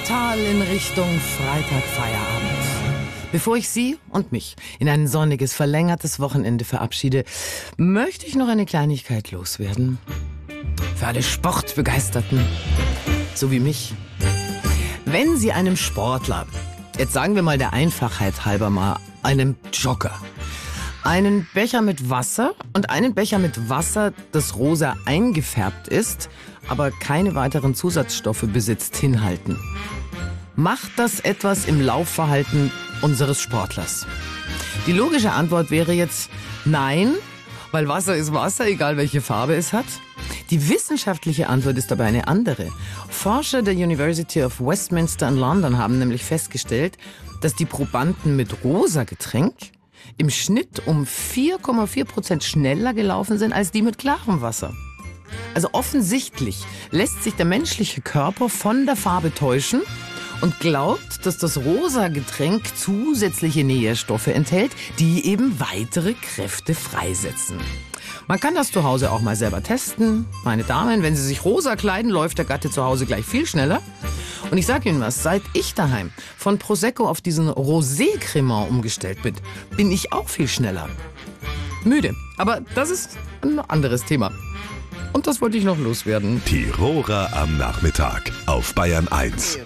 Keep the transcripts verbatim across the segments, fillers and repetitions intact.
Total in Richtung Freitagfeierabend. Bevor ich Sie und mich in ein sonniges, verlängertes Wochenende verabschiede, möchte ich noch eine Kleinigkeit loswerden. Für alle Sportbegeisterten, so wie mich. Wenn Sie einem Sportler, jetzt sagen wir mal der Einfachheit halber mal, einem Jogger, einen Becher mit Wasser und einen Becher mit Wasser, das rosa eingefärbt ist, aber keine weiteren Zusatzstoffe besitzt, hinhalten. Macht das etwas im Laufverhalten unseres Sportlers? Die logische Antwort wäre jetzt nein, weil Wasser ist Wasser, egal welche Farbe es hat. Die wissenschaftliche Antwort ist dabei eine andere. Forscher der University of Westminster in London haben nämlich festgestellt, dass die Probanden mit rosa Getränk im Schnitt um vier Komma vier Prozent schneller gelaufen sind als die mit klarem Wasser. Also offensichtlich lässt sich der menschliche Körper von der Farbe täuschen und glaubt, dass das rosa Getränk zusätzliche Nährstoffe enthält, die eben weitere Kräfte freisetzen. Man kann das zu Hause auch mal selber testen. Meine Damen, wenn Sie sich rosa kleiden, läuft der Gatte zu Hause gleich viel schneller. Und ich sage Ihnen was, seit ich daheim von Prosecco auf diesen Rosé-Cremant umgestellt bin, bin ich auch viel schneller. Müde, aber das ist ein anderes Thema. Und das wollte ich noch loswerden. Tiroler am Nachmittag auf Bayern eins.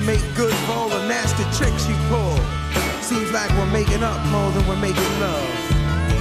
Seems like we're making up more than we're making love.